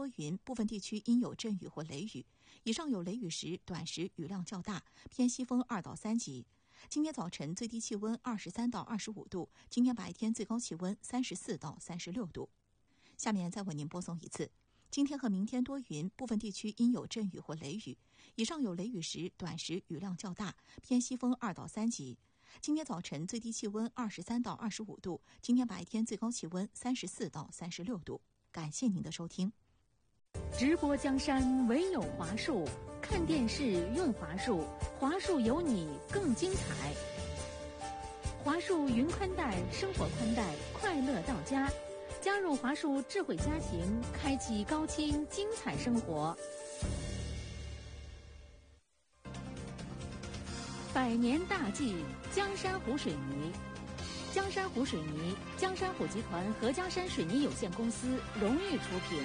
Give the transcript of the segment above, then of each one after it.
多云，部分地区阴有阵雨或雷雨，以上有雷雨时短时雨量较大，偏西风2到3级。今天早晨最低气温23到25度，今天白天最高气温34到36度。下面再为您播送一次。今天和明天多云，部分地区阴有阵雨或雷雨，以上有雷雨时短时雨量较大，偏西风2到3级。今天早晨最低气温23到25度，今天白天最高气温34到36度。感谢您的收听。 直播江山唯有华数，看电视用华数，华数有你更精彩。华数云宽带，生活宽带，快乐到家。加入华数智慧家庭，开启高清精彩生活。100年大计，江山湖水泥。江山湖水泥，江山湖集团和江山水泥有限公司荣誉出品。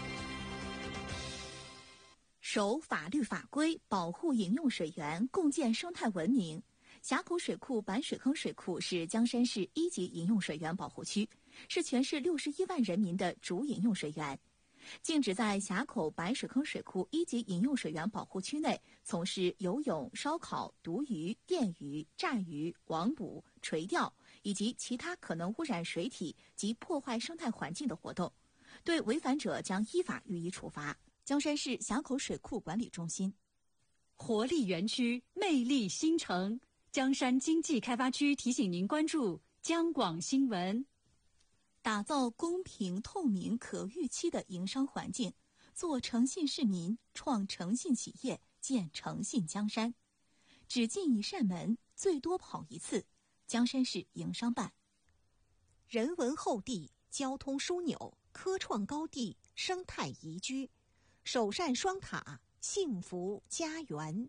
守法律法规，保护饮用水源，共建生态文明。峡口水库板水坑水库是江山市1级饮用水源保护区，是全市61万人民的主饮用水源。禁止在峡口板水坑水库1级饮用水源保护区内从事游泳、烧烤、毒鱼、电鱼、炸鱼、网捕、垂钓以及其他可能污染水体及破坏生态环境的活动，对违反者将依法予以处罚。江山市峡口水库管理中心。 活力园区，魅力新城。江山经济开发区提醒您关注江广新闻。 打造公平、透明、可预期的营商环境，做诚信市民，创诚信企业，建诚信江山。只进一扇门，最多跑一次。江山市营商办。 人文厚地，交通枢纽，科创高地，生态宜居，首善双塔，幸福家园。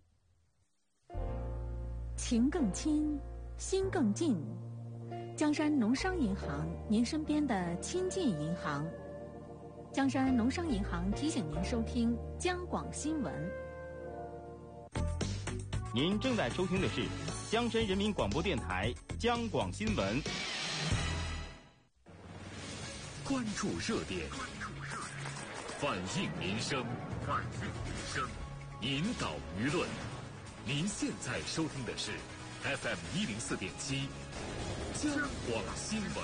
情更亲，心更近。江山农商银行，您身边的亲近银行。江山农商银行提醒您收听江广新闻。 您正在收听的是江山人民广播电台江广新闻。 关注热点，反映民生，引导舆论。您现在收听的是 FM 104.7江广新闻。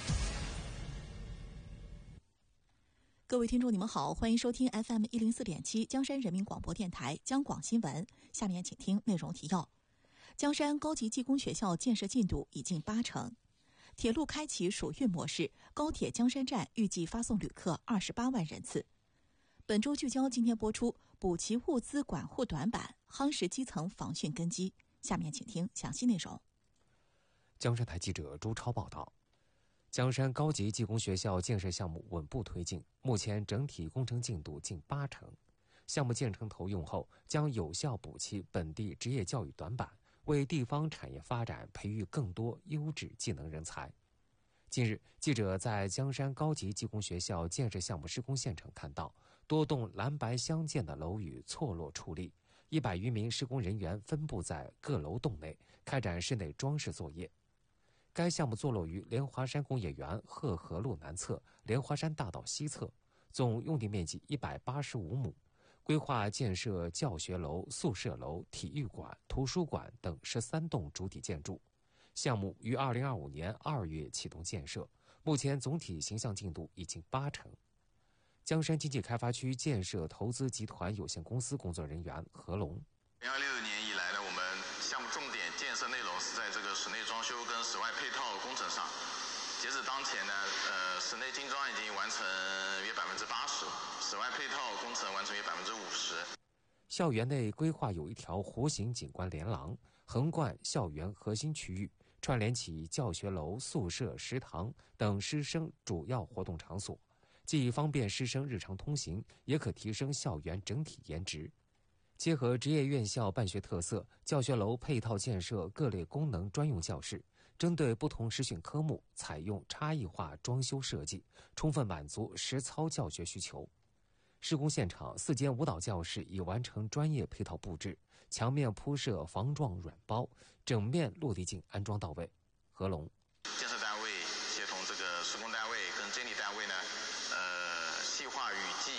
各位听众，你们好，欢迎收听 FM 104.7江山人民广播电台江广新闻。下面请听内容提要：江山高级技工学校建设进度已近80%，铁路开启暑运模式，高铁江山站预计发送旅客28万人次。本周聚焦今天播出补齐物资管护短板，夯实基层防汛根基。下面请听详细内容。 江山台记者朱超报道，江山高级技工学校建设项目稳步推进，目前整体工程进度近80%。项目建成投用后，将有效补齐本地职业教育短板，为地方产业发展培育更多优质技能人才。近日，记者在江山高级技工学校建设项目施工现场看到，多栋蓝白相间的楼宇错落矗立，100余名施工人员分布在各楼栋内，开展室内装饰作业。该项目坐落于莲华山工业园鹤河路南侧、莲华山大道西侧，总用地面积185亩，规划建设教学楼、宿舍楼、体育馆、图书馆等13栋主体建筑。项目于2025年2月启动建设，目前总体形象进度已经80%。江山经济开发区建设投资集团有限公司工作人员何龙 ，2026年以来呢，我们项目重点建设内容是在这个室内装修跟室外配套工程上。截止当前呢，室内精装已经完成约80%，室外配套工程完成约50%。 校园内规划有一条弧形景观连廊，横贯校园核心区域，串联起教学楼、宿舍、食堂等师生主要活动场所，既方便师生日常通行，也可提升校园整体颜值。结合职业院校办学特色，教学楼配套建设各类功能专用教室，针对不同实训科目采用差异化装修设计，充分满足实操教学需求。施工现场4间舞蹈教室已完成专业配套布置，墙面铺设防撞软包，整面落地镜安装到位。何龙， 建设单位协同这个施工单位跟监理单位呢，细化雨季、专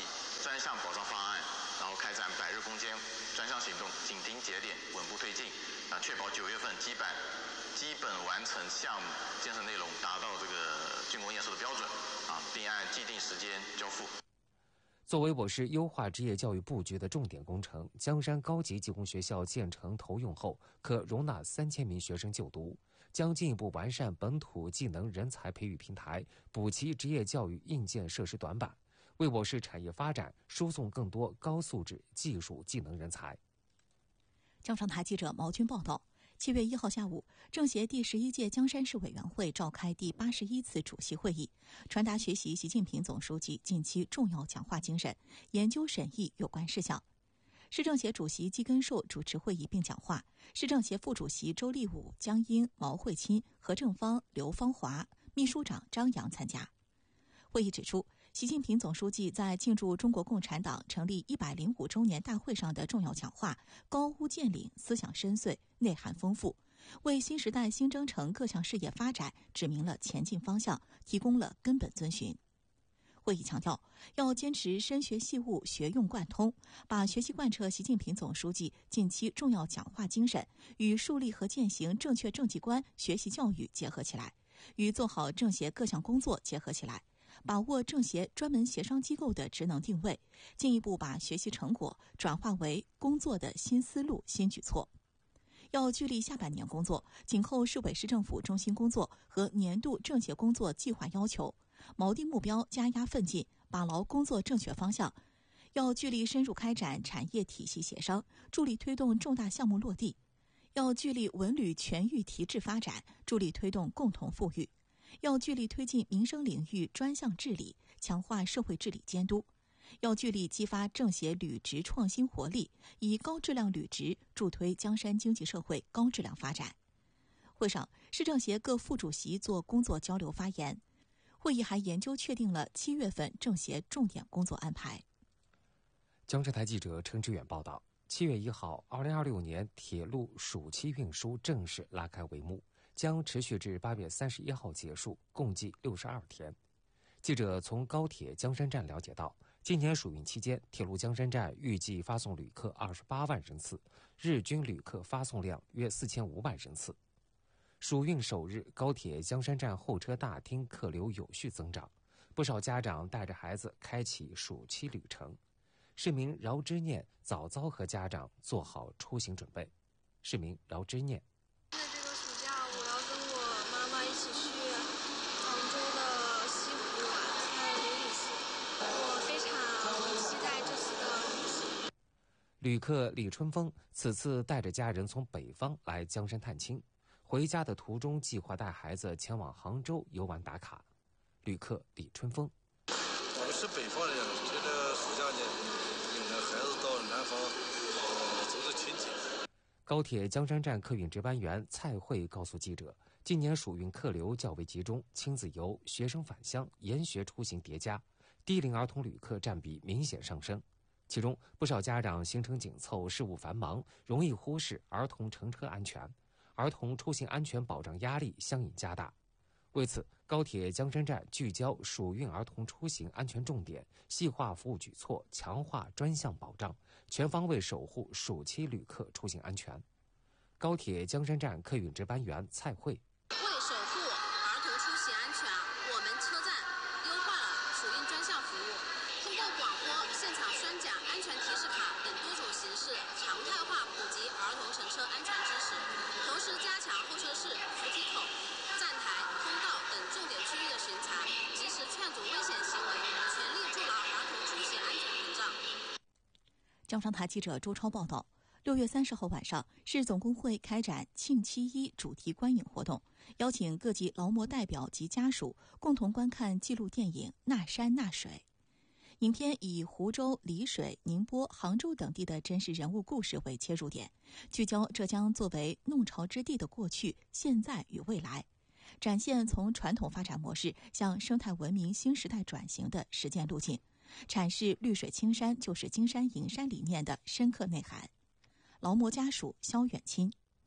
专项保障方案，然后开展100日攻坚专项行动，紧盯节点，稳步推进，确保9月份基本完成项目建设内容，达到这个竣工验收的标准，并按既定时间交付。 作为我市优化职业教育布局的重点工程，江山高级技工学校建成投用后，可容纳3000名学生就读，将进一步完善本土技能人才培育平台，补齐职业教育硬件设施短板，为我市产业发展输送更多高素质技术技能人才。 江商台记者毛军报道。7月1号下午，政协第11届江山市委员会召开第81次主席会议，传达学习习近平总书记近期重要讲话精神，研究审议有关事项。市政协主席季根寿主持会议并讲话，市政协副主席周立武、江英、毛慧钦、何正芳、刘芳华、秘书长张扬参加。会议指出，习近平总书记在庆祝中国共产党成立105周年大会上的重要讲话高屋建瓴，思想深邃，内涵丰富，为新时代新征程各项事业发展指明了前进方向，提供了根本遵循。会议强调，要坚持深学细悟、学用贯通，把学习贯彻习近平总书记近期重要讲话精神与树立和践行正确政绩观学习教育结合起来，与做好政协各项工作结合起来，把握政协专门协商机构的职能定位，进一步把学习成果转化为工作的新思路、新举措。要聚力下半年工作，紧扣市委市政府中心工作和年度政协工作计划要求，锚定目标，加压奋进，把牢工作正确方向。要聚力深入开展产业体系协商，助力推动重大项目落地。要聚力文旅全域提质发展，助力推动共同富裕。要聚力推进民生领域专项治理，强化社会治理监督。要聚力激发政协履职创新活力，以高质量履职助推江山经济社会高质量发展。会上，市政协各副主席做工作交流发言。会议还研究确定了7月份政协重点工作安排。 江浙台记者陈志远报道，7月1号，2026年铁路暑期运输正式拉开帷幕，将持续至8月31号结束，共计62天。记者从高铁江山站了解到，今年暑运期间，铁路江山站预计发送旅客28万人次，日均旅客发送量约4500人次。暑运首日，高铁江山站候车大厅客流有序增长，不少家长带着孩子开启暑期旅程。市民饶之念早早和家长做好出行准备。市民饶之念： 这个暑假我要跟我妈妈一起去杭州的西湖玩参与旅行，我非常期待这次的旅行。 旅客李春风此次带着家人从北方来江山探亲，回家的途中计划带孩子前往杭州游玩打卡。旅客李春风： 我们是北方人，觉得暑假呢，领着孩子到南方走走亲戚。 高铁江山站客运值班员蔡慧告诉记者，今年暑运客流较为集中，亲子游、学生返乡、研学出行叠加，低龄儿童旅客占比明显上升。其中，不少家长行程紧凑、事务繁忙，容易忽视儿童乘车安全，儿童出行安全保障压力相应加大。为此，高铁江山站聚焦暑运儿童出行安全重点，细化服务举措，强化专项保障，全方位守护暑期旅客出行安全。高铁江山站客运值班员蔡慧： 为守护儿童出行安全，我们车站优化了暑运专项服务，通过广播、现场宣讲、安全提示卡等多种形式，常态化普及儿童乘车安全知识，同时加强候车室、扶梯口、站台、通道等重点区域的巡查，及时劝阻危险行为，全力筑牢儿童出行安全屏障。 江商台记者周超报道，6月30号晚上，市总工会开展庆7·1主题观影活动，邀请各级劳模代表及家属共同观看纪录电影《那山那水》。影片以湖州、丽水、宁波、杭州等地的真实人物故事为切入点，聚焦浙江作为弄潮之地的过去、现在与未来，展现从传统发展模式向生态文明新时代转型的实践路径，阐释绿水青山就是金山银山理念的深刻内涵。劳模家属肖远钦：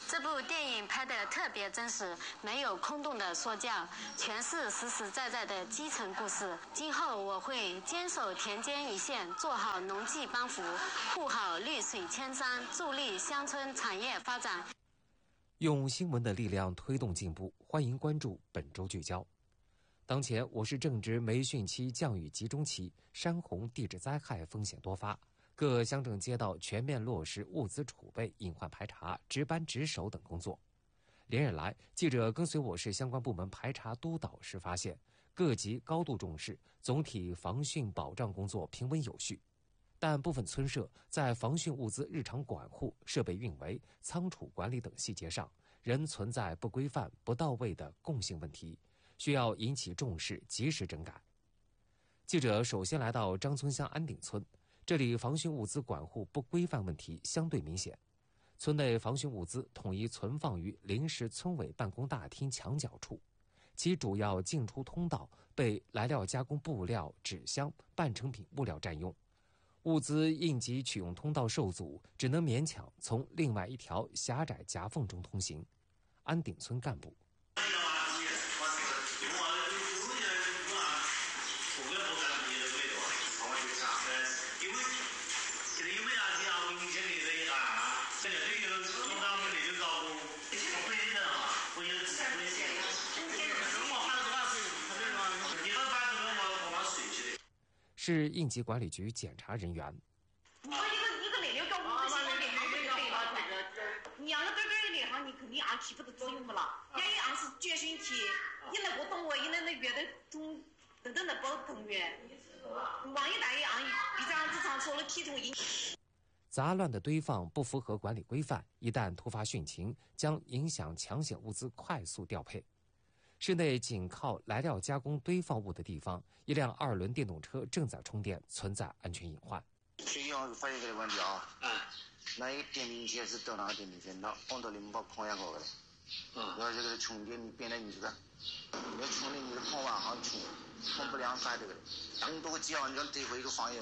这部电影拍得特别真实，没有空洞的说教，全是实实在在的基层故事。今后我会坚守田间一线，做好农技帮扶，护好绿水青山，助力乡村产业发展。 用新闻的力量推动进步，欢迎关注本周聚焦。当前我市正值梅汛期降雨集中期，山洪地质灾害风险多发，各乡镇街道全面落实物资储备、隐患排查、值班值守等工作。连日来，记者跟随我市相关部门排查督导时发现，各级高度重视，总体防汛保障工作平稳有序。但部分村社在防汛物资日常管护、设备运维、仓储管理等细节上，仍存在不规范、不到位的共性问题，需要引起重视，及时整改。记者首先来到张村乡安顶村，这里防汛物资管护不规范问题相对明显。村内防汛物资统一存放于临时村委办公大厅墙角处，其主要进出通道被来料加工布料、纸箱、半成品物料占用，物资应急取用通道受阻，只能勉强从另外一条狭窄夹缝中通行。安顶村干部。是应急管理局检查人员。 你说一个来料搞我们现在来料对了，你让那个来行，你肯定也起不得作用不了。也一样是决心体，一那个动物，一那月的中等等的包动员，往一大一样，比这样子常说了体重一。 杂乱的堆放不符合管理规范，一旦突发汛情，将影响抢险物资快速调配。市内紧靠来料加工堆放物的地方，一辆2轮电动车正在充电，存在安全隐患。 最近我发现这个问题啊，那一个电瓶车是到那个电瓶车，那往到你们把矿也搞过来，然后这个充电变得你这个，要充电你的矿往上充不了啥这个，当多几号你要得回一个行业。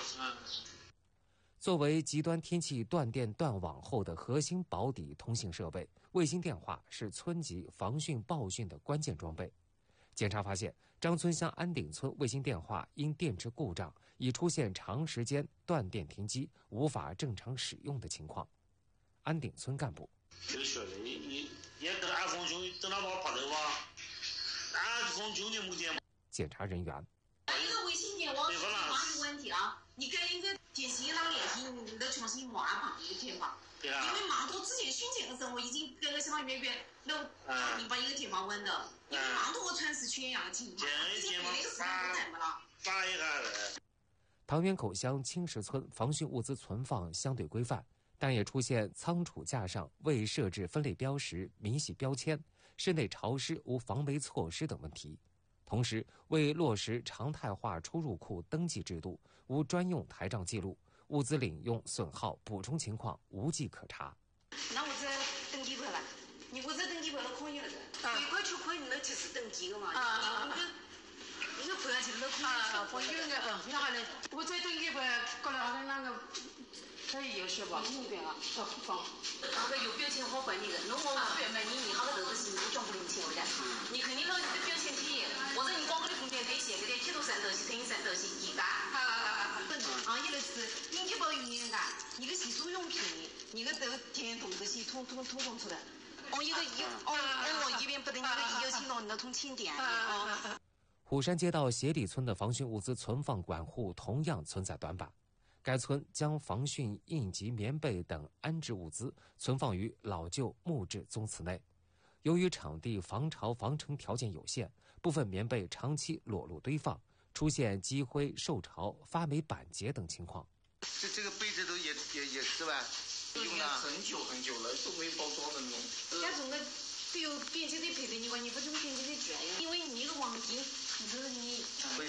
作为极端天气断电断网后的核心保底通信设备，卫星电话是村级防汛报汛的关键装备。检查发现，张村乡安顶村卫星电话因电池故障，已出现长时间断电停机，无法正常使用的情况。安顶村干部。 这学的也跟俺风兄等他把拍头吧，俺风兄的目前。 检查人员。 一个卫星电话是一个问题啊，你跟一个电信那联系，你得重新安排一个电话。因为忙头之前汛情的时候，我已经跟个相当于你把一个电话问的，因为忙头我全是全样的情况，已经那个时间不等了。 唐园口乡青石村防汛物资存放相对规范，但也出现仓储架上未设置分类标识、明细标签，室内潮湿无防霉措施等问题。同时，未落实常态化出入库登记制度，无专用台账记录，物资领用、损耗、补充情况无迹可查。 那我这登记不了，你我这登记不了可以了的，1块9块你那就是登记了嘛，你个不要去那可以。我有那那好嘞，我这登记不搞了好像那个。可以有些吧，那个有标签好管理的，如果专门你好个都是你装不进去的，你肯定那个标签体，或者你光个的空间可以写个点铁路山头是等于山头是一个，一个是应急保育员干，一个洗漱用品，一个都填动这些统出来，一边不得一个有请到你的通清点。 虎山街道鞋底村的防汛物资存放管护同样存在短板。该村将防汛应急棉被等安置物资存放于老旧木质宗祠内，由于场地防潮防尘条件有限，部分棉被长期裸露堆放，出现积灰、受潮、发霉、板结等情况。 这个被子都也是吧？ 用了很久了，都没包装的那种。 那种的都有便携的配备，你管你不用便携的卷，因为你一个网顶，你会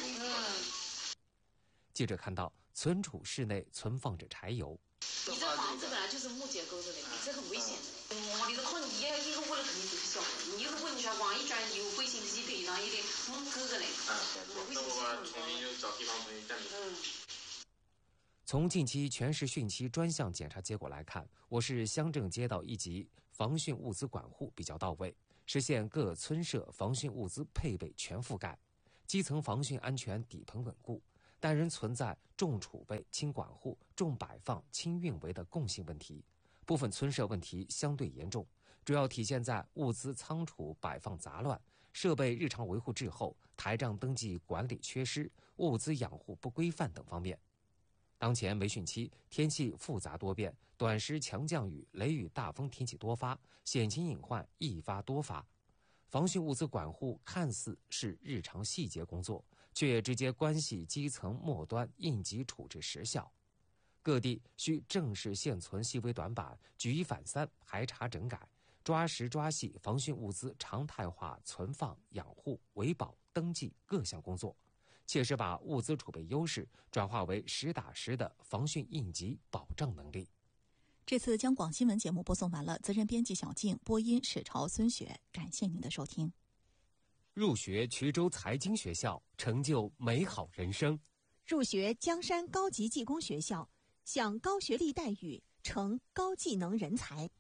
记者看到，存储室内存放着柴油。 你这房子本来就是木结构的，你这很危险的。你这可能一个屋了肯定都是小的，你一个屋你说往一转有危险的地地上一点隔着嘞。 那我重新就找地方重新站着。 从近期全市汛期专项检查结果来看，我市乡镇街道一级防汛物资管护比较到位，实现各村社防汛物资配备全覆盖，基层防汛安全底棚稳固，但仍存在重储备轻管护、重摆放轻运维的共性问题，部分村社问题相对严重，主要体现在物资仓储摆放杂乱、设备日常维护滞后、台账登记管理缺失、物资养护不规范等方面。当前为汛期，天气复杂多变，短时强降雨、雷雨大风天气多发，险情隐患易发多发。防汛物资管护看似是日常细节工作，却直接关系基层末端应急处置实效。各地需正视现存细微短板，举一反三，排查整改，抓实抓细防汛物资常态化存放、养护、维保、登记各项工作，切实把物资储备优势转化为实打实的防汛应急保障能力。 这次江广新闻节目播送完了，责任编辑小静，播音史朝、孙雪，感谢您的收听。 入学衢州财经学校，成就美好人生； 入学江山高级技工学校，享高学历待遇，成高技能人才。